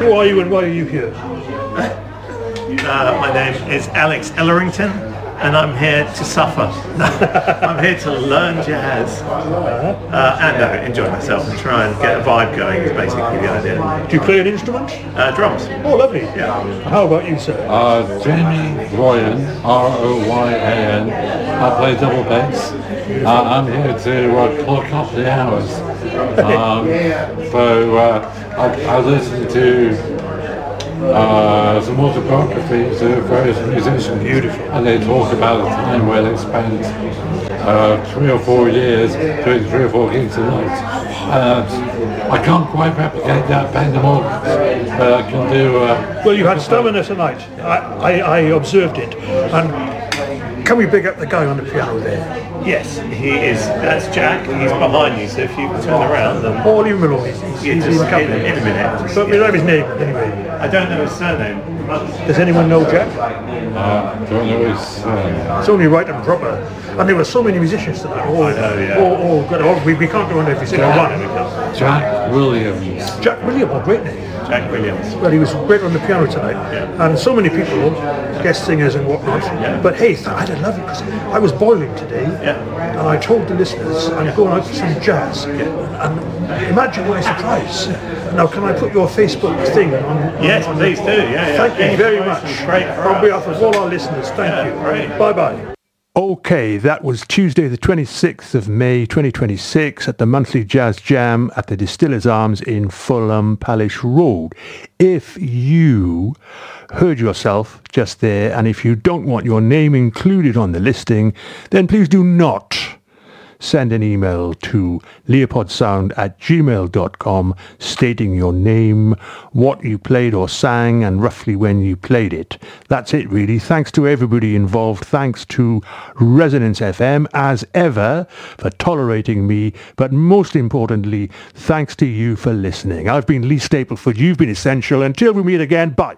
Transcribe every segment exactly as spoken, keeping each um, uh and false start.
Who are you and why are you here? Uh, my name is Alex Ellerington, and I'm here to suffer. I'm here to learn jazz uh, and uh, enjoy myself and try and get a vibe going is basically the idea. Do you play an instrument? Uh, drums. Oh, lovely. Yeah. How about you, sir? Uh, Jamie Royan, R O Y A N. I play double bass. Uh, I'm here to uh, clock up the hours. Um, so uh, I, I listen to Uh, some autobiographies of various musicians. Beautiful. And they talk about a time where they spent uh, three or four years doing three or four gigs a night. And I can't quite replicate that pandemonium, but I can do... Uh, well, you had stamina tonight. I, I, I observed it. And can we big up the guy on the piano there? Yes, he is. That's Jack. He's behind you, so if you turn around... Then oh, leave him alone. He's, he's, yeah, he's just in, in, in a minute. But we know his name, anyway. I don't know his surname. Does anyone know Jack? uh, don't know his... Uh, It's only right and proper. And there were so many musicians tonight. Oh, I know, yeah. Oh, oh, good. Oh, we, we can't go on every single one. Jack Williams. Jack Williams, oh, great name. Jack Williams. Well, he was great on the piano tonight, Yeah. and so many people, guest singers and whatnot. Yeah. But hey, th- I love it because I was boiling today, Yeah. and I told the listeners I'm going out for some jazz. And, and imagine my surprise. Now, can I put your Facebook thing on? on Yes, on please the, do. Yeah, yeah. Thank you Any very information much. is great for On us. behalf of all our listeners, thank Yeah, you. great. Bye bye. Okay, that was Tuesday the twenty-sixth of May twenty twenty-six at the monthly Jazz Jam at the Distillers Arms in Fulham Palace Road. If you heard yourself just there and if you don't want your name included on the listing, then please do not send an email to leopoldsound at gmail dot com stating your name, what you played or sang, and roughly when you played it. That's it, really. Thanks to everybody involved. Thanks to Resonance F M, as ever, for tolerating me. But most importantly, thanks to you for listening. I've been Lee Stapleford. You've been essential. Until we meet again, bye.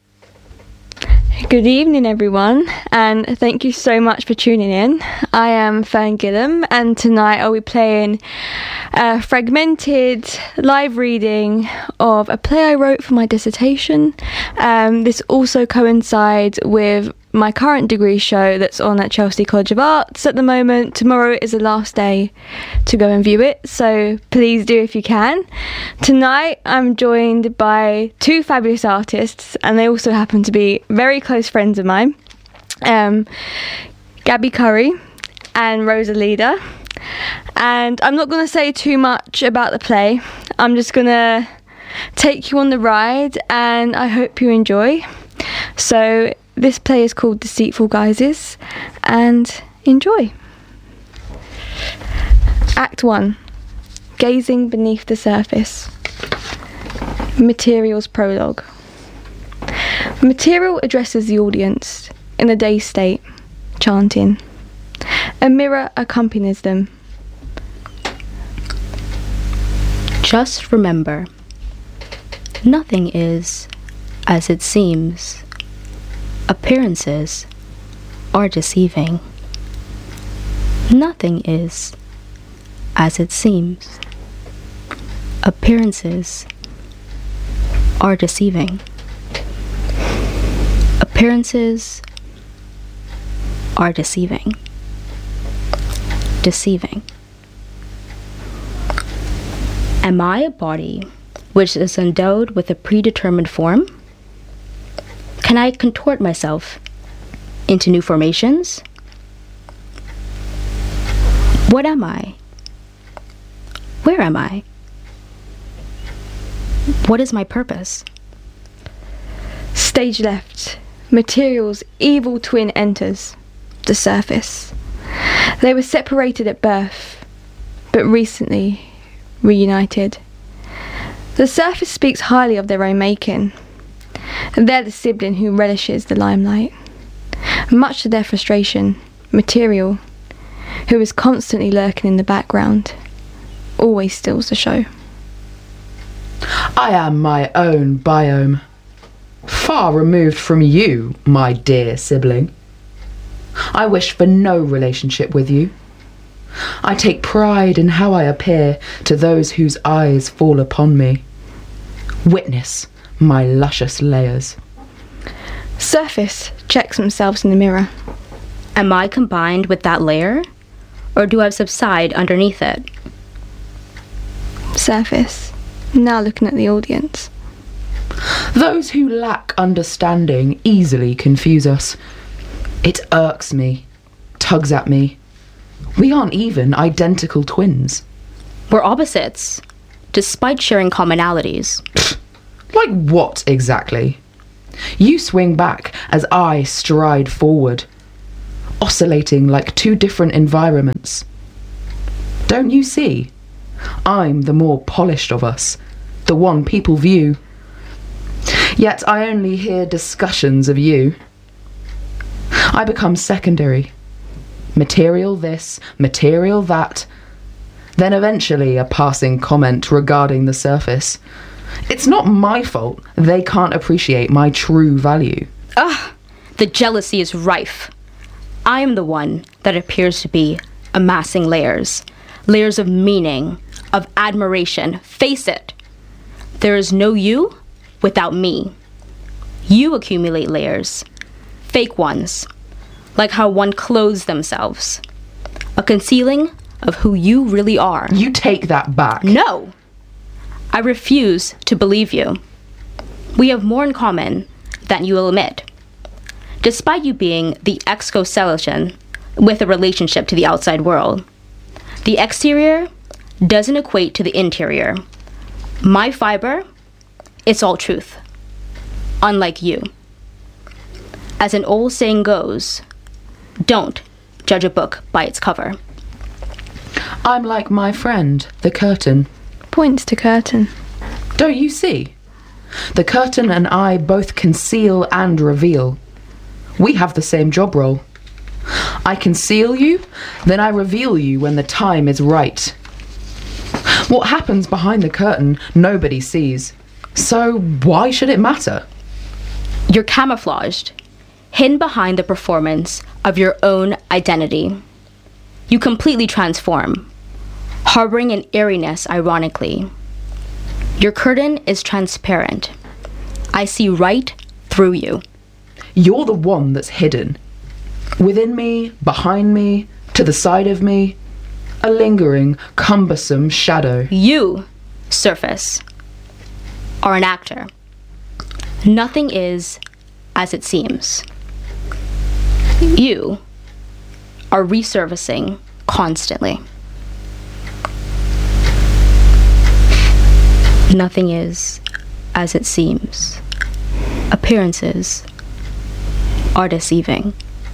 Good evening, everyone, and thank you so much for tuning in. I am Fern Gillam, and tonight I'll be playing a fragmented live reading of a play I wrote for my dissertation. Um, this also coincides with my current degree show that's on at Chelsea College of Arts at the moment. Tomorrow is the last day to go and view it, so please do if you can. Tonight I'm joined by two fabulous artists, and they also happen to be very close friends of mine, um, Gabby Curry and Rosa Leader. And I'm not going to say too much about the play. I'm just going to take you on the ride, and I hope you enjoy. So this play is called Deceitful Guises, and enjoy. Act one, Gazing Beneath the Surface. Material's prologue. Material addresses the audience in a dazed state, chanting. A mirror accompanies them. Just remember, nothing is as it seems. Appearances are deceiving. Nothing is as it seems. Appearances are deceiving. Appearances are deceiving. Deceiving. Am I a body which is endowed with a predetermined form? Can I contort myself into new formations? What am I? Where am I? What is my purpose? Stage left. Material's evil twin enters the surface. They were separated at birth, but recently reunited. The surface speaks highly of their own making. They're the sibling who relishes the limelight. Much to their frustration, Material, who is constantly lurking in the background, always steals the show. I am my own biome, far removed from you, my dear sibling. I wish for no relationship with you. I take pride in how I appear to those whose eyes fall upon me. Witness my luscious layers. Surface checks themselves in the mirror. Am I combined with that layer? Or do I subside underneath it? Surface, now looking at the audience. Those who lack understanding easily confuse us. It irks me, tugs at me. We aren't even identical twins. We're opposites, despite sharing commonalities. Like what exactly? You swing back as I stride forward, oscillating like two different environments. Don't you see? I'm the more polished of us, the one people view. Yet I only hear discussions of you. I become secondary. Material this, material that. Then eventually a passing comment regarding the surface. It's not my fault they can't appreciate my true value. Ugh, the jealousy is rife. I am the one that appears to be amassing layers. Layers of meaning, of admiration. Face it. There is no you without me. You accumulate layers. Fake ones. Like how one clothes themselves. A concealing of who you really are. You take that back. No! I refuse to believe you. We have more in common than you will admit. Despite you being the exoskeleton with a relationship to the outside world, the exterior doesn't equate to the interior. My fiber, it's all truth. Unlike you. As an old saying goes, don't judge a book by its cover. I'm like my friend, the curtain. Points to curtain. Don't you see? The curtain and I both conceal and reveal. We have the same job role. I conceal you, then I reveal you when the time is right. What happens behind the curtain, nobody sees. So why should it matter? You're camouflaged, hidden behind the performance of your own identity. You completely transform, harboring an eeriness ironically. Your curtain is transparent. I see right through you. You're the one that's hidden. Within me, behind me, to the side of me, a lingering, cumbersome shadow. You, surface, are an actor. Nothing is as it seems. You are resurfacing constantly. Nothing is as it seems. Appearances are deceiving.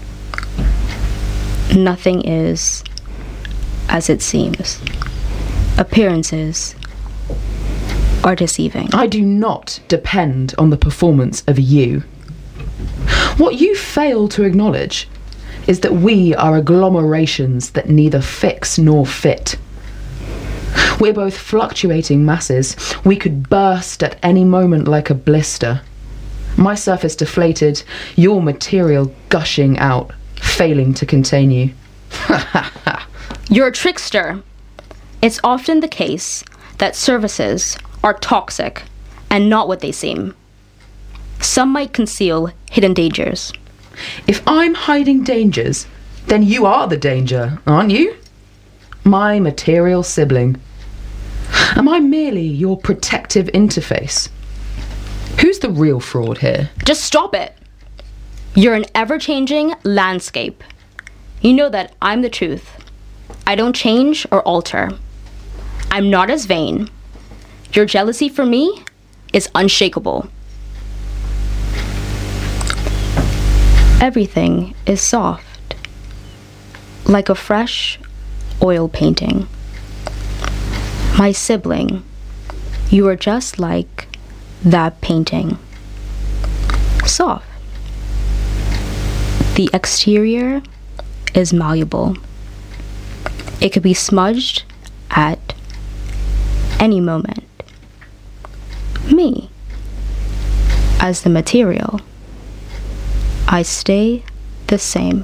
Nothing is as it seems. Appearances are deceiving. I do not depend on the performance of you. What you fail to acknowledge is that we are agglomerations that neither fix nor fit. We're both fluctuating masses. We could burst at any moment like a blister. My surface deflated, your material gushing out, failing to contain you. You're a trickster. It's often the case that surfaces are toxic and not what they seem. Some might conceal hidden dangers. If I'm hiding dangers, then you are the danger, aren't you? My material sibling. Am I merely your protective interface? Who's the real fraud here? Just stop it. You're an ever-changing landscape. You know that I'm the truth. I don't change or alter. I'm not as vain. Your jealousy for me is unshakable. Everything is soft, like a fresh oil painting. My sibling, you are just like that painting. Soft. The exterior is malleable. It could be smudged at any moment. Me, as the material, I stay the same.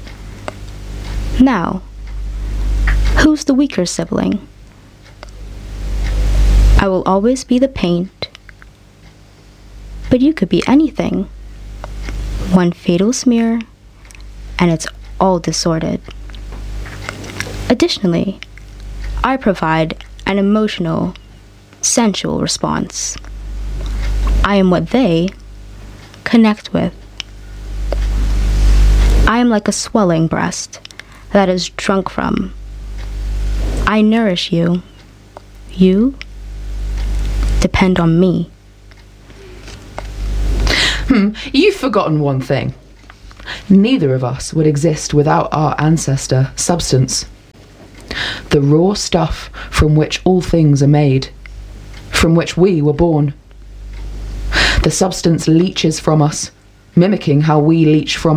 Now, who's the weaker sibling? I will always be the paint But you could be anything. One fatal smear, and it's all disordered. Additionally, I provide an emotional, sensual response. I am what they connect with. I am like a swelling breast that is drunk from. I nourish you. You depend on me. Hmm, you've forgotten one thing. Neither of us would exist without our ancestor, substance. The raw stuff from which all things are made, from which we were born. The substance leaches from us, mimicking how we leach from